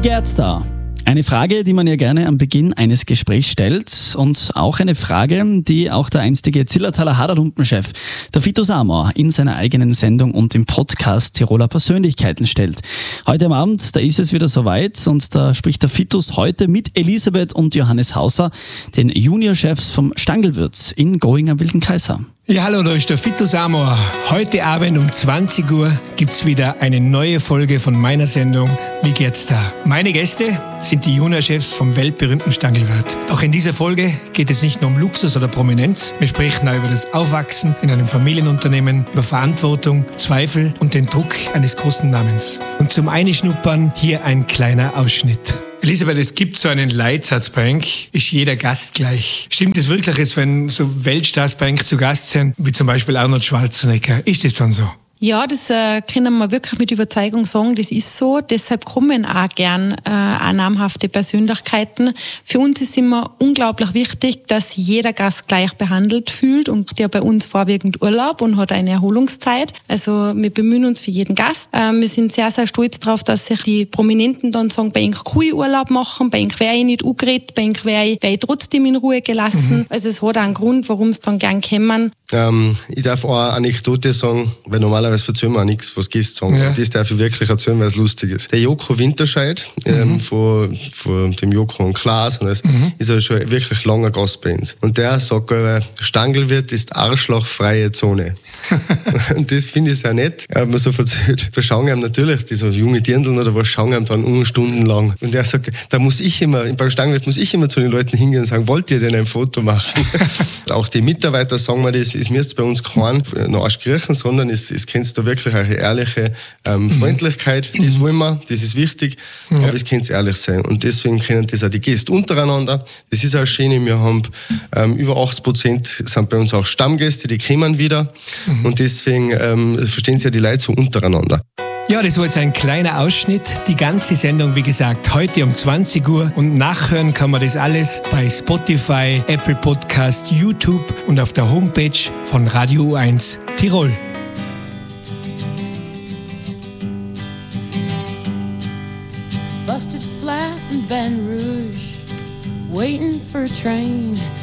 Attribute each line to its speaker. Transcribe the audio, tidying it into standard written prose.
Speaker 1: geht's da? Eine Frage, die man ja gerne am Beginn eines Gesprächs stellt und auch eine Frage, die auch der einstige Zillertaler Haderlumpenchef, der Vito Samor, in seiner eigenen Sendung und im Podcast Tiroler Persönlichkeiten stellt. Heute am Abend, da ist es wieder soweit und da spricht der Vitus heute mit Elisabeth und Johannes Hauser, den Juniorchefs vom Stangelwirt in Going am Wilden Kaiser.
Speaker 2: Ja, hallo, da ist der Vito Samor. Heute Abend um 20 Uhr gibt's wieder eine neue Folge von meiner Sendung Wie geht's da? Meine Gäste sind die Juniorchefs vom weltberühmten Stangelwirt. Doch in dieser Folge geht es nicht nur um Luxus oder Prominenz. Wir sprechen auch über das Aufwachsen in einem Familienunternehmen, über Verantwortung, Zweifel und den Druck eines großen Namens. Und zum Einschnuppern hier ein kleiner Ausschnitt. Elisabeth, es gibt so einen Leitsatz bei euch, ist jeder Gast gleich. Stimmt es wirklich jetzt, wenn so Weltstars bei euch zu Gast sind, wie zum Beispiel Arnold Schwarzenegger? Ist das dann so?
Speaker 3: Ja, das können wir wirklich mit Überzeugung sagen, das ist so. Deshalb kommen auch gern auch namhafte Persönlichkeiten. Für uns ist immer unglaublich wichtig, dass jeder Gast gleich behandelt fühlt und der bei uns vorwiegend Urlaub und hat eine Erholungszeit. Also wir bemühen uns für jeden Gast. Wir sind sehr, sehr stolz darauf, dass sich die Prominenten dann sagen, bei ihnen kann ich Urlaub machen, bei ihnen werde ich nicht angeredet, bei ihnen werde ich trotzdem in Ruhe gelassen. Also es hat auch einen Grund, warum sie dann gern kommen.
Speaker 4: Ich darf auch eine Anekdote sagen, weil normalerweise erzählen wir auch nichts, was Gäste sagen. Ja. Das darf ich wirklich erzählen, weil es lustig ist. Der Joko Winterscheid, von dem Joko und Klaas, ist ja schon wirklich langer Gast bei uns. Und der sagt, Stangelwirt ist arschlochfreie Zone. Und das finde ich sehr nett. Er hat mir so erzählt. Da schauen ihm natürlich, diese junge Dirndln oder was, schauen ihm dann stundenlang. Und er sagt, beim Stangelwirt muss ich immer zu den Leuten hingehen und sagen, wollt ihr denn ein Foto machen? Auch die Mitarbeiter sagen mir das, es müsst bei uns keinen Arsch kriechen, sondern es kennst du wirklich eine ehrliche Freundlichkeit. Das wollen wir, das ist wichtig, aber es kann ehrlich sein. Und deswegen kennen das auch die Gäste untereinander. Das ist auch schön, wir haben über 80% sind bei uns auch Stammgäste, die kommen wieder. Und deswegen verstehen sich ja die Leute so untereinander.
Speaker 2: Ja, das war jetzt ein kleiner Ausschnitt. Die ganze Sendung, wie gesagt, heute um 20 Uhr. Und nachhören kann man das alles bei Spotify, Apple Podcast, YouTube und auf der Homepage von Radio U1 Tirol.
Speaker 5: Busted flat in Baton Rouge, waiting for a train.